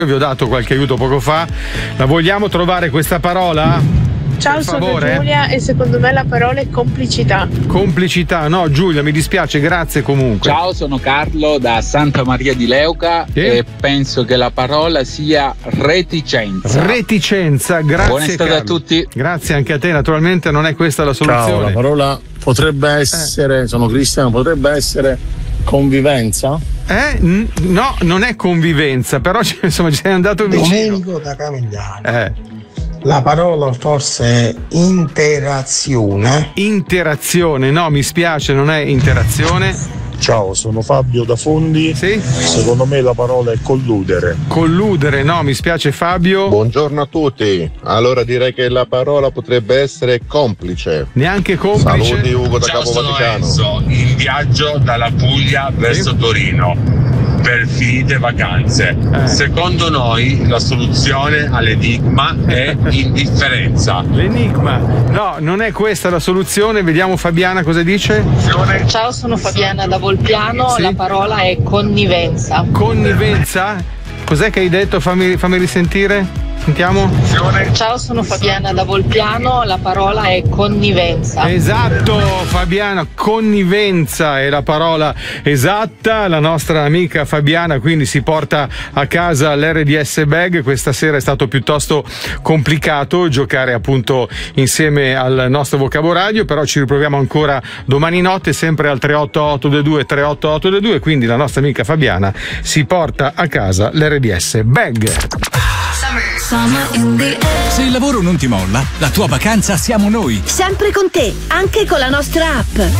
Vi ho dato qualche aiuto poco fa. La vogliamo trovare questa parola? Ciao, sono Giulia e secondo me la parola è complicità. Complicità, no Giulia, mi dispiace, grazie comunque. Ciao, sono Carlo da Santa Maria di Leuca e penso che la parola sia reticenza. Reticenza, grazie. Buona estate a tutti. Grazie anche a te, naturalmente non è questa la soluzione. Ciao, la parola potrebbe essere, sono Cristiano, potrebbe essere convivenza? No, non è convivenza, però insomma ci sei andato vicino. Domenico da Camigliano. La parola forse è interazione. Interazione, no, mi spiace, non è interazione. Ciao, sono Fabio da Fondi. Sì? Secondo me la parola è colludere. Colludere, no, mi spiace Fabio. Buongiorno a tutti. Allora direi che la parola potrebbe essere complice. Neanche complice. Saluti Ugo da Ciao, Capo sono Vaticano. Enzo, in viaggio dalla Puglia verso Torino per finite vacanze. Secondo noi la soluzione all'enigma è indifferenza. L'enigma? No, non è questa la soluzione. Vediamo Fabiana cosa dice. Ciao, sono Fabiana da Volpiano. Sì? La parola è connivenza. Connivenza? Cos'è che hai detto? Fammi risentire. Sentiamo. Ciao, sono Fabiana da Volpiano, la parola è connivenza. Esatto Fabiana, connivenza è la parola esatta. La nostra amica Fabiana quindi si porta a casa l'RDS Bag. Questa sera è stato piuttosto complicato giocare appunto insieme al nostro Vocabo-Radio, però ci riproviamo ancora domani notte sempre al 38822 38822, quindi la nostra amica Fabiana si porta a casa l'RDS Bag. Se il lavoro non ti molla, la tua vacanza siamo noi. Sempre con te, anche con la nostra app.